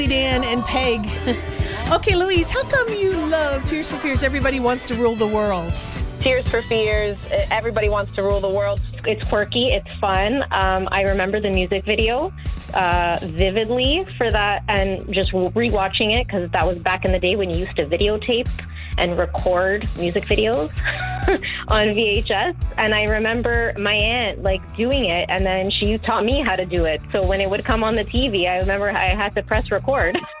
Dan and Peg. Okay, Louise, how come you love Tears for Fears? Everybody wants to rule the world. Tears for Fears, everybody wants to rule the world. It's quirky, it's fun. I remember the music video vividly for that, and just rewatching it because that was back in the day when you used to videotape and record music videos on VHS. And I remember my aunt doing it, and then she taught me how to do it. So when it would come on the TV, I remember I had to press record.